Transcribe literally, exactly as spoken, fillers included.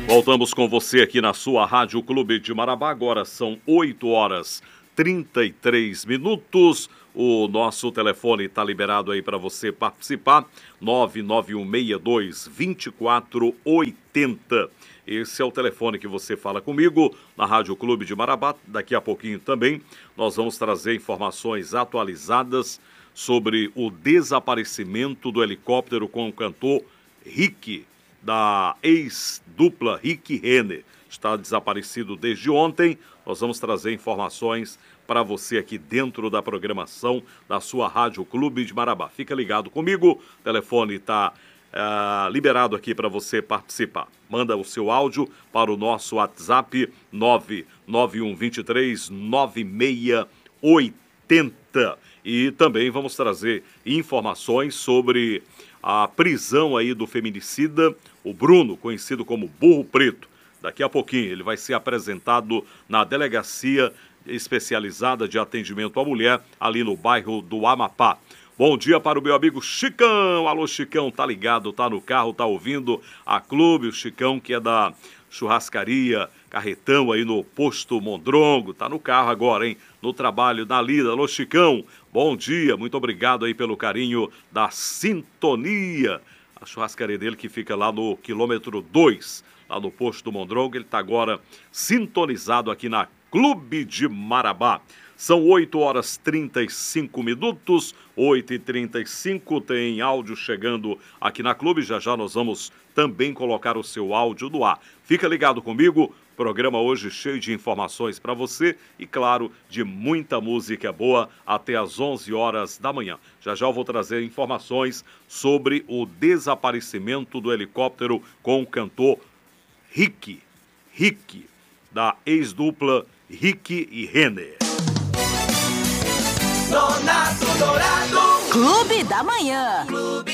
Voltamos com você aqui na sua Rádio Clube de Marabá. Agora são oito horas e trinta e três minutos. O nosso telefone está liberado aí para você participar. nove nove um seis dois, dois quatro oito zero. Esse é o telefone que você fala comigo na Rádio Clube de Marabá. Daqui a pouquinho também nós vamos trazer informações atualizadas sobre o desaparecimento do helicóptero com o cantor Rick, da ex-dupla Rick Renner. Está desaparecido desde ontem. Nós vamos trazer informações para você aqui dentro da programação da sua Rádio Clube de Marabá. Fica ligado comigo, o telefone está uh, liberado aqui para você participar. Manda o seu áudio para o nosso WhatsApp nove nove um dois três, nove seis oito zero. E também vamos trazer informações sobre a prisão aí do feminicida, o Bruno, conhecido como Burro Preto. Daqui a pouquinho ele vai ser apresentado na Delegacia Especializada de Atendimento à Mulher, ali no bairro do Amapá. Bom dia para o meu amigo Chicão. Alô, Chicão, tá ligado, tá no carro, tá ouvindo a Clube. O Chicão, que é da churrascaria Carretão aí no posto Mondrongo, tá no carro agora, hein? No trabalho, na lida. Alô, Chicão, bom dia, muito obrigado aí pelo carinho da sintonia. A churrascaria dele que fica lá no quilômetro dois, lá no posto do Mondrongo. Ele tá agora sintonizado aqui na Clube de Marabá. São oito horas e trinta e cinco minutos, oito e trinta e cinco, tem áudio chegando aqui na Clube, já já nós vamos também colocar o seu áudio no ar. Fica ligado comigo, programa hoje cheio de informações para você e, claro, de muita música boa até às onze horas da manhã. Já já eu vou trazer informações sobre o desaparecimento do helicóptero com o cantor Rick, Rick, da ex-dupla Rick e Renner. Nonato Dourado. Clube da Manhã. Clube.